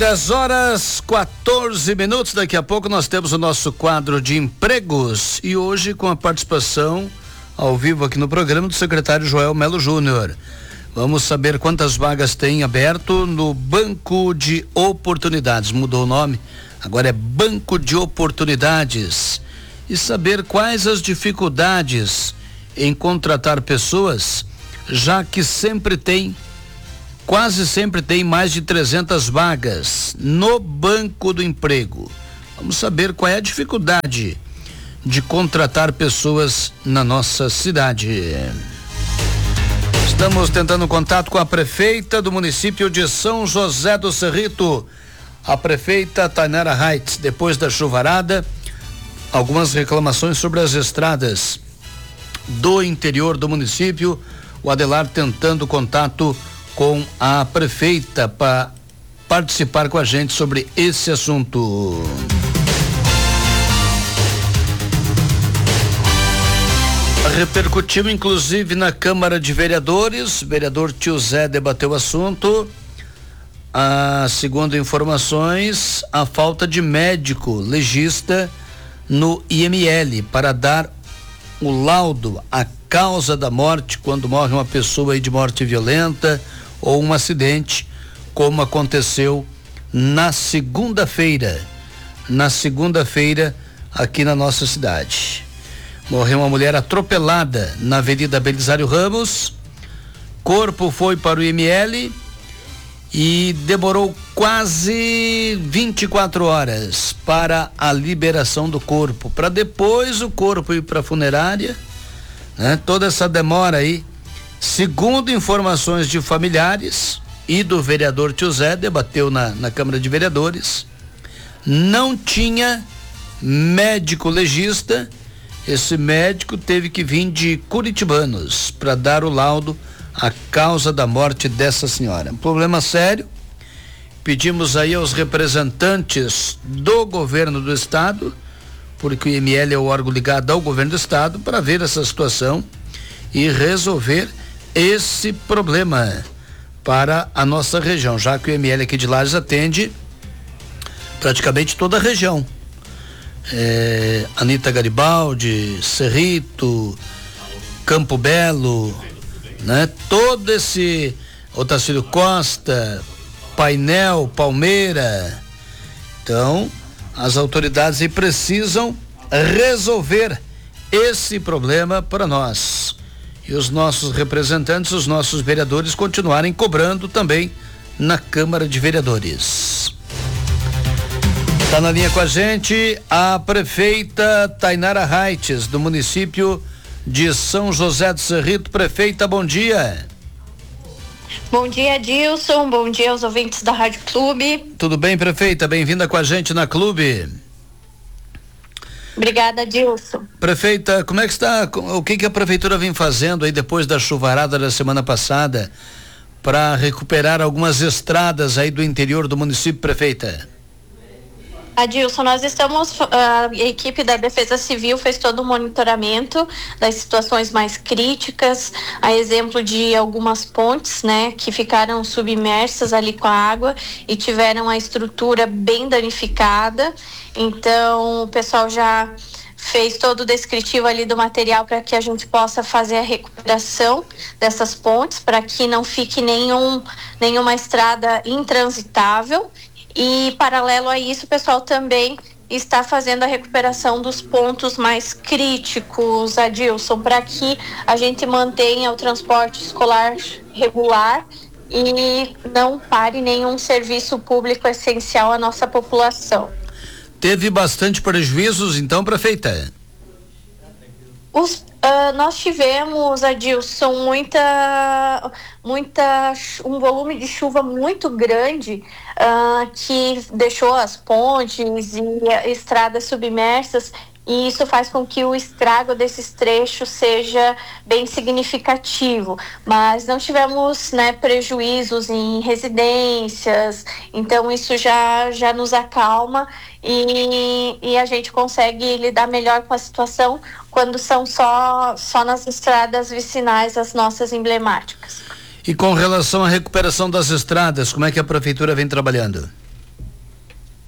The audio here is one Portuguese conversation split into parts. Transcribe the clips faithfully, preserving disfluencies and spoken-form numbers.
dez horas quatorze minutos, daqui a pouco nós temos o nosso quadro de empregos e hoje com a participação ao vivo aqui no programa do secretário Joel Melo Júnior. Vamos saber quantas vagas tem aberto no Banco de Oportunidades, mudou o nome, agora é Banco de Oportunidades, e saber quais as dificuldades em contratar pessoas, já que sempre tem Quase sempre tem mais de trezentas vagas no Banco do Emprego. Vamos saber qual é a dificuldade de contratar pessoas na nossa cidade. Estamos tentando contato com a prefeita do município de São José do Cerrito, a prefeita Tainara Reitz. Depois da chuvarada, algumas reclamações sobre as estradas do interior do município. O Adelar tentando contato com a prefeita para participar com a gente sobre esse assunto. Repercutiu inclusive na Câmara de Vereadores, o vereador Tio Zé debateu o assunto. Ah, segundo informações, a falta de médico legista no I M L para dar o laudo, a causa da morte, quando morre uma pessoa aí de morte violenta ou um acidente, como aconteceu na segunda-feira, na segunda-feira aqui na nossa cidade. Morreu uma mulher atropelada na Avenida Belisário Ramos, corpo foi para o I M L e demorou quase vinte e quatro horas para a liberação do corpo, para depois o corpo ir para a funerária, né? Toda essa demora aí, segundo informações de familiares e do vereador Tio Zé, debateu na, na Câmara de Vereadores, não tinha médico legista. Esse médico teve que vir de Curitibanos para dar o laudo à causa da morte dessa senhora. Um problema sério. Pedimos aí aos representantes do governo do estado, porque o I M L é o órgão ligado ao governo do estado, para ver essa situação e resolver esse problema para a nossa região, já que o I M L aqui de Lages atende praticamente toda a região. É, Anita Garibaldi, Cerrito, Campo Belo, né? Todo esse Otacílio Costa, Painel, Palmeira. Então, as autoridades aí precisam resolver esse problema para nós. E os nossos representantes, os nossos vereadores continuarem cobrando também na Câmara de Vereadores. Está na linha com a gente a prefeita Tainara Reitz, do município de São José do Cerrito. Prefeita, bom dia. Bom dia, Dilson. Bom dia aos ouvintes da Rádio Clube. Tudo bem, prefeita? Bem-vinda com a gente na Clube. Obrigada, Dilson. Prefeita, como é que está? O que que a prefeitura vem fazendo aí depois da chuvarada da semana passada para recuperar algumas estradas aí do interior do município, prefeita? Adilson, nós estamos, a equipe da Defesa Civil fez todo o monitoramento das situações mais críticas, a exemplo de algumas pontes, né, que ficaram submersas ali com a água e tiveram a estrutura bem danificada. Então, o pessoal já fez todo o descritivo ali do material para que a gente possa fazer a recuperação dessas pontes, para que não fique nenhum, nenhuma estrada intransitável. E, paralelo a isso, o pessoal também está fazendo a recuperação dos pontos mais críticos, Adilson, para que a gente mantenha o transporte escolar regular e não pare nenhum serviço público essencial à nossa população. Teve bastante prejuízos, então, prefeita? Os, uh, nós tivemos, Adilson, muita, muita, um volume de chuva muito grande, uh, que deixou as pontes e estradas submersas, e isso faz com que o estrago desses trechos seja bem significativo. Mas não tivemos, né, prejuízos em residências, então isso já, já nos acalma e, e a gente consegue lidar melhor com a situação quando são só, só nas estradas vicinais as nossas emblemáticas. E com relação à recuperação das estradas, como é que a prefeitura vem trabalhando?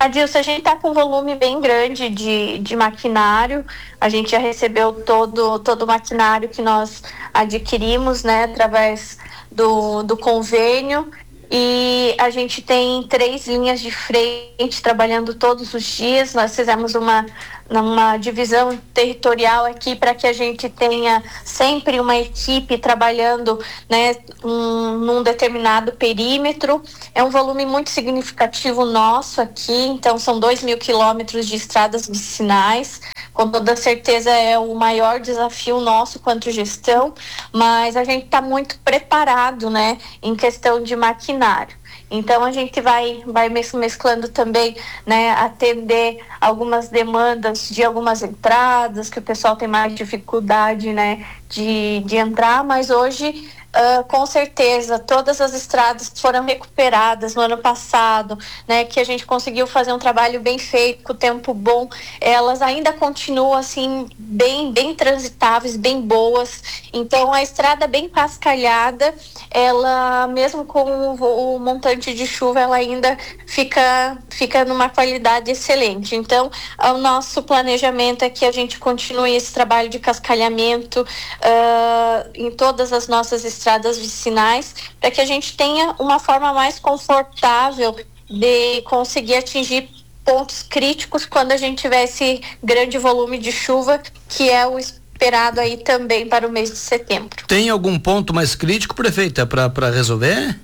Adilson, a gente está com um volume bem grande de, de maquinário. A gente já recebeu todo, todo o maquinário que nós adquirimos, né, através do, do convênio. E a gente tem três linhas de frente trabalhando todos os dias. Nós fizemos uma, uma divisão territorial aqui para que a gente tenha sempre uma equipe trabalhando, né, um, num determinado perímetro. É um volume muito significativo nosso aqui, então são dois mil quilômetros de estradas vicinais. Com toda certeza é o maior desafio nosso quanto gestão, mas a gente está muito preparado, né, em questão de maquinário. Então a gente vai, vai mesclando também, né, atender algumas demandas de algumas entradas, que o pessoal tem mais dificuldade, né, de, de entrar, mas hoje Uh, com certeza, todas as estradas que foram recuperadas no ano passado, né, que a gente conseguiu fazer um trabalho bem feito, com tempo bom, elas ainda continuam assim, bem, bem transitáveis, bem boas. Então a estrada bem cascalhada, ela mesmo com o, o montante de chuva, ela ainda fica, fica numa qualidade excelente. Então o nosso planejamento é que a gente continue esse trabalho de cascalhamento uh, em todas as nossas estradas estradas vicinais, para que a gente tenha uma forma mais confortável de conseguir atingir pontos críticos quando a gente tiver esse grande volume de chuva, que é o esperado aí também para o mês de setembro. Tem algum ponto mais crítico, prefeita, para resolver?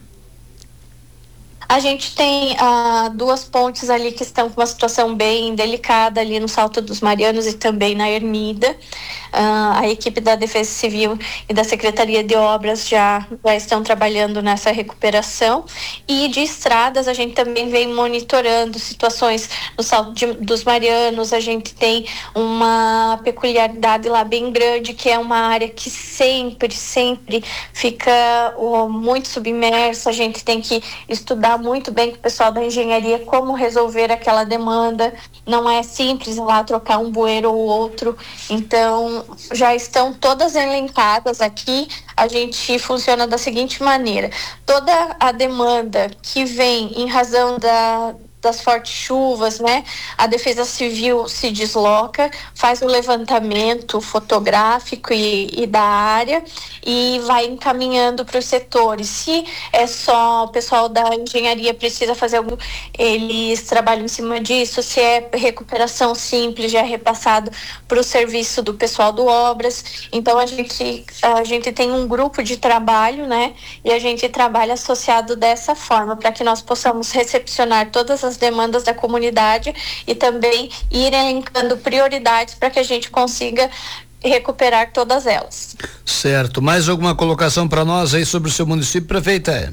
A gente tem ah, duas pontes ali que estão com uma situação bem delicada ali no Salto dos Marianos e também na Ermida. Ah, a equipe da Defesa Civil e da Secretaria de Obras já, já estão trabalhando nessa recuperação. E de estradas a gente também vem monitorando situações no Salto de, dos Marianos. A gente tem uma peculiaridade lá bem grande, que é uma área que sempre, sempre fica oh, muito submersa. A gente tem que estudar muito bem com o pessoal da engenharia como resolver aquela demanda. Não é simples ir lá trocar um bueiro ou outro. Então já estão todas elencadas aqui. A gente funciona da seguinte maneira: toda a demanda que vem em razão da das fortes chuvas, né? A Defesa Civil se desloca, faz o levantamento fotográfico e, e da área e vai encaminhando para os setores. Se é só o pessoal da engenharia precisa fazer algum, eles trabalham em cima disso. Se é recuperação simples, já é repassado para o serviço do pessoal do Obras. Então a gente a gente tem um grupo de trabalho, né? E a gente trabalha associado dessa forma, para que nós possamos recepcionar todas as as demandas da comunidade e também ir elencando prioridades para que a gente consiga recuperar todas elas. Certo. Mais alguma colocação para nós aí sobre o seu município, prefeita?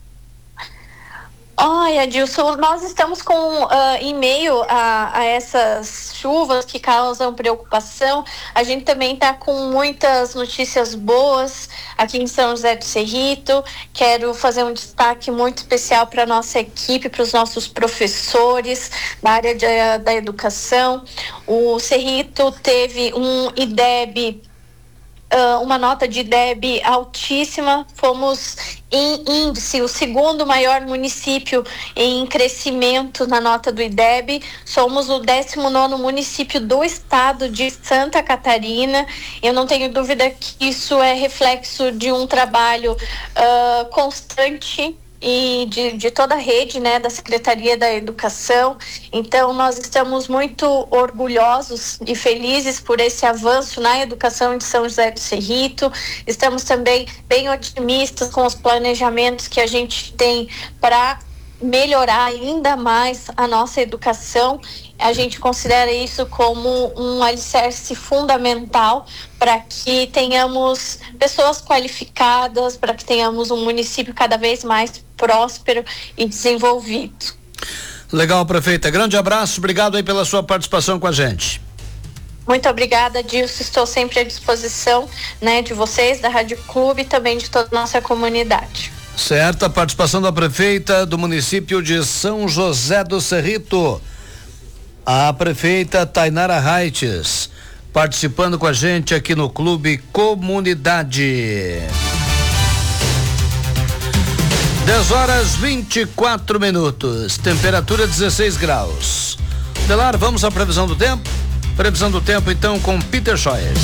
Olha, Adilson, nós estamos com, uh, em meio a, a essas chuvas que causam preocupação, a gente também está com muitas notícias boas aqui em São José do Cerrito. Quero fazer um destaque muito especial para a nossa equipe, para os nossos professores da área de, da educação. O Cerrito teve um I D E B, Uh, uma nota de I D E B altíssima. Fomos em índice o segundo maior município em crescimento na nota do I D E B. Somos o décimo nono município do estado de Santa Catarina. Eu não tenho dúvida que isso é reflexo de um trabalho uh, constante e de, de toda a rede, né, da Secretaria da Educação. Então nós estamos muito orgulhosos e felizes por esse avanço na educação de São José do Cerrito. Estamos também bem otimistas com os planejamentos que a gente tem para melhorar ainda mais a nossa educação. A gente considera isso como um alicerce fundamental para que tenhamos pessoas qualificadas, para que tenhamos um município cada vez mais próspero e desenvolvido. Legal, prefeita. Grande abraço, obrigado aí pela sua participação com a gente. Muito obrigada, Dilson. Estou sempre à disposição, né, de vocês, da Rádio Clube e também de toda a nossa comunidade. Certa participação da prefeita do município de São José do Cerrito, a prefeita Tainara Raites, participando com a gente aqui no Clube Comunidade. dez horas vinte e quatro minutos, temperatura dezesseis graus. Delar, vamos à previsão do tempo? Previsão do tempo então com Peter Scheuer.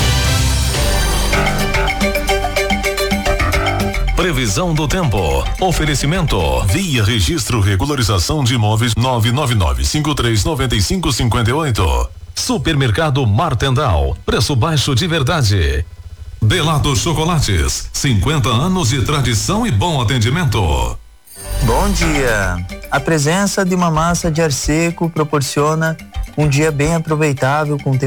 Previsão do tempo. Oferecimento. Via Registro Regularização de Imóveis nove nove nove, cinco três nove cinco cinco oito. Supermercado Martendal. Preço baixo de verdade. Delado Chocolates. cinquenta anos de tradição e bom atendimento. Bom dia. A presença de uma massa de ar seco proporciona um dia bem aproveitável com